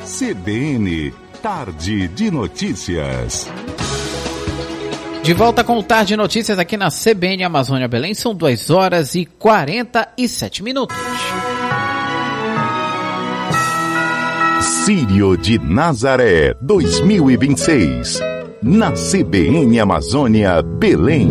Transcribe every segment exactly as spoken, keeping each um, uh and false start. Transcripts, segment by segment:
C B N, Tarde de Notícias. De volta com o Tarde de Notícias aqui na C B N Amazônia Belém, são duas horas e quarenta e sete minutos. Círio de Nazaré dois mil e vinte e seis, na C B N Amazônia Belém.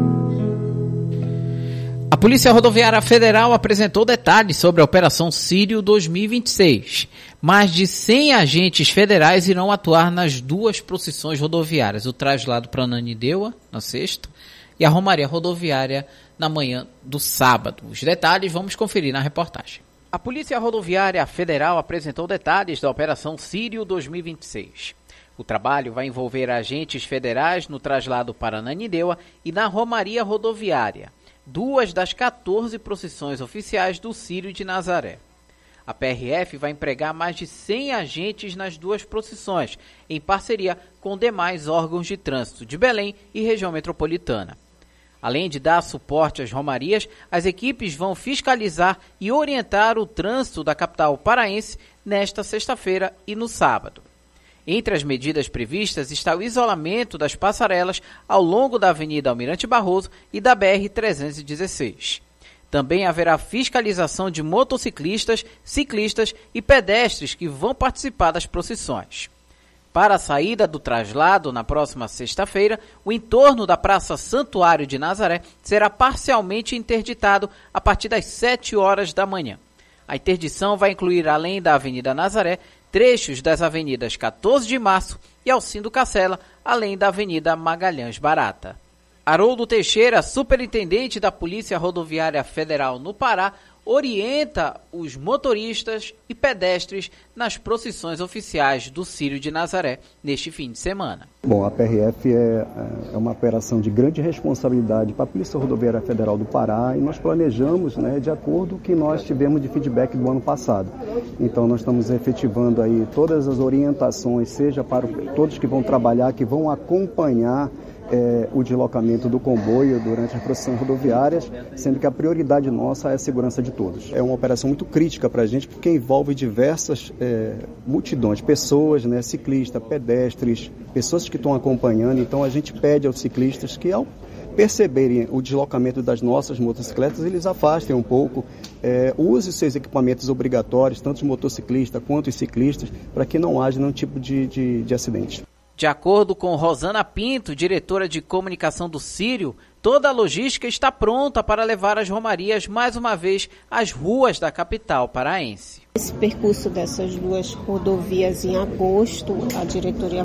A Polícia Rodoviária Federal apresentou detalhes sobre a Operação Círio dois mil e vinte e seis. Mais de cem agentes federais irão atuar nas duas procissões rodoviárias, o traslado para Ananindeua, na sexta, e a Romaria Rodoviária na manhã do sábado. Os detalhes vamos conferir na reportagem. A Polícia Rodoviária Federal apresentou detalhes da Operação Círio dois mil e vinte e seis. O trabalho vai envolver agentes federais no traslado para Ananindeua e na Romaria Rodoviária, duas das quatorze procissões oficiais do Círio de Nazaré. A P R F vai empregar mais de cem agentes nas duas procissões, em parceria com demais órgãos de trânsito de Belém e região metropolitana. Além de dar suporte às romarias, as equipes vão fiscalizar e orientar o trânsito da capital paraense nesta sexta-feira e no sábado. Entre as medidas previstas está o isolamento das passarelas ao longo da Avenida Almirante Barroso e da B R trezentos e dezesseis. Também haverá fiscalização de motociclistas, ciclistas e pedestres que vão participar das procissões. Para a saída do traslado, na próxima sexta-feira, o entorno da Praça Santuário de Nazaré será parcialmente interditado a partir das sete horas da manhã. A interdição vai incluir, além da Avenida Nazaré, trechos das avenidas quatorze de março e Alcindo Cacela, além da Avenida Magalhães Barata. Haroldo Teixeira, superintendente da Polícia Rodoviária Federal no Pará, orienta os motoristas e pedestres nas procissões oficiais do Círio de Nazaré neste fim de semana. Bom, a P R F é, é uma operação de grande responsabilidade para a Polícia Rodoviária Federal do Pará e nós planejamos, né, de acordo com o que nós tivemos de feedback do ano passado. Então nós estamos efetivando aí todas as orientações, seja para todos que vão trabalhar, que vão acompanhar É, o deslocamento do comboio durante as procissões rodoviárias, sendo que a prioridade nossa é a segurança de todos. É uma operação muito crítica para a gente, porque envolve diversas é, multidões, pessoas, né, ciclistas, pedestres, pessoas que estão acompanhando. Então a gente pede aos ciclistas que, ao perceberem o deslocamento das nossas motocicletas, eles afastem um pouco, é, use os seus equipamentos obrigatórios, tanto os motociclistas quanto os ciclistas, para que não haja nenhum tipo de, de, de acidente. De acordo com Rosana Pinto, diretora de comunicação do Círio, toda a logística está pronta para levar as romarias mais uma vez às ruas da capital paraense. Esse percurso dessas duas rodovias em agosto, a diretoria